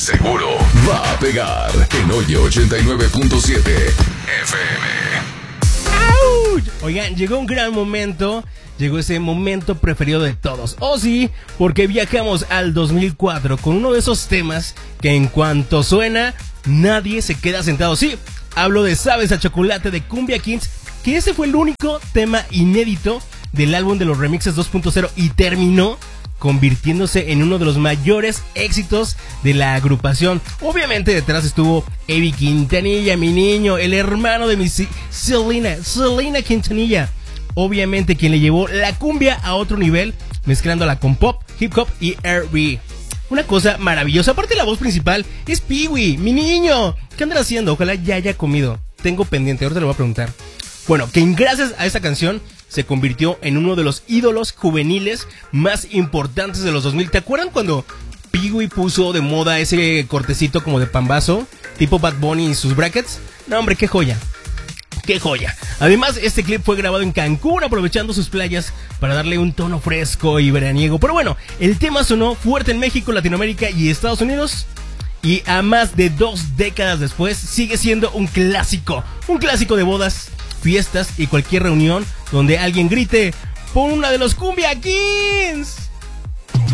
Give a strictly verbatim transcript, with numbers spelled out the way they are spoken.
Seguro va a pegar en Oye ochenta y nueve punto siete F M. ¡Auch! Oigan, llegó un gran momento. Llegó ese momento preferido de todos. Oh sí, porque viajamos al dos mil cuatro con uno de esos temas que en cuanto suena, nadie se queda sentado. Sí, hablo de Sabes a Chocolate de Cumbia Kings, que ese fue el único tema inédito del álbum de los remixes dos punto cero y terminó convirtiéndose en uno de los mayores éxitos de la agrupación. Obviamente detrás estuvo Eddie Quintanilla, mi niño, el hermano de mi Selena, Selena Quintanilla. Obviamente quien le llevó la cumbia a otro nivel, mezclándola con pop, hip hop y R and B. Una cosa maravillosa. Aparte la voz principal es Pee-wee, mi niño. ¿Qué andas haciendo? Ojalá ya haya comido. Tengo pendiente, ahorita le voy a preguntar. Bueno, que gracias a esta canción se convirtió en uno de los ídolos juveniles más importantes de los dos mil. ¿Te acuerdan cuando Pee-wee puso de moda ese cortecito como de pambazo, tipo Bad Bunny y sus brackets? No, hombre, qué joya. ¡Qué joya! Además, este clip fue grabado en Cancún, aprovechando sus playas para darle un tono fresco y veraniego. Pero bueno, el tema sonó fuerte en México, Latinoamérica y Estados Unidos. Y a más de dos décadas después, sigue siendo un clásico. Un clásico de bodas, fiestas y cualquier reunión donde alguien grite: ¡pon una de los Cumbia Kings!